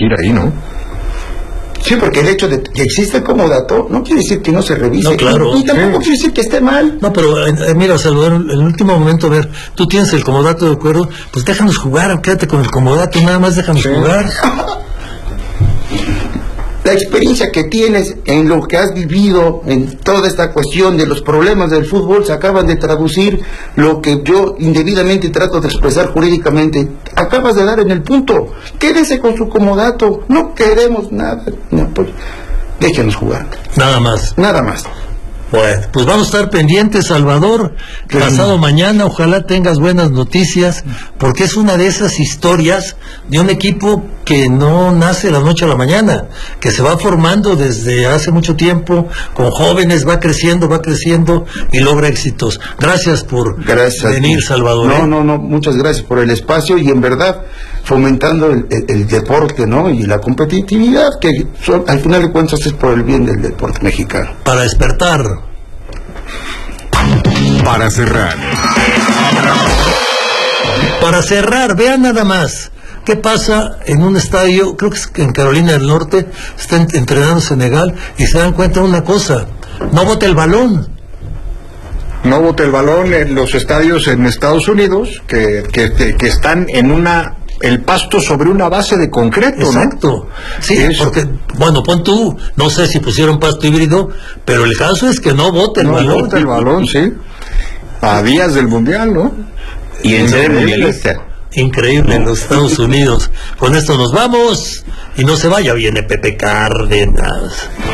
permitir ahí, ¿no? Sí, porque el hecho de que existe el comodato no quiere decir que no se revise. No, claro. Y tampoco quiere decir que esté mal. No, pero mira, Salvador, en el último momento, a ver, tú tienes el comodato de acuerdo, pues déjanos jugar, quédate con el comodato, nada más déjanos jugar. La experiencia que tienes en lo que has vivido, en toda esta cuestión de los problemas del fútbol, se acaban de traducir lo que yo indebidamente trato de expresar jurídicamente. Acabas de dar en el punto. Quédese con su comodato. No queremos nada. No, pues, déjenos jugar. Nada más. Nada más. Bueno, pues vamos a estar pendientes, Salvador. Pasado mañana, ojalá tengas buenas noticias, porque es una de esas historias de un equipo que no nace de la noche a la mañana, que se va formando desde hace mucho tiempo, con jóvenes, va creciendo y logra éxitos. Gracias por venir, Salvador. No, muchas gracias por el espacio y en verdad fomentando el deporte, ¿no? Y la competitividad, que al final de cuentas es por el bien del deporte mexicano. Para despertar. Para cerrar, vean nada más qué pasa en un estadio, creo que es en Carolina del Norte, están entrenando Senegal y se dan cuenta de una cosa: no bote el balón. No bote el balón en los estadios en Estados Unidos, que están en el pasto sobre una base de concreto, ¿no? Exacto. Sí, porque, bueno, pon tú, no sé si pusieron pasto híbrido, pero el caso es que no bote el balón. No bote el balón, sí. A días del Mundial, ¿no? Y en sede mundialista. Increíble en los Estados Unidos. Con esto nos vamos y no se vaya, viene Pepe Cárdenas.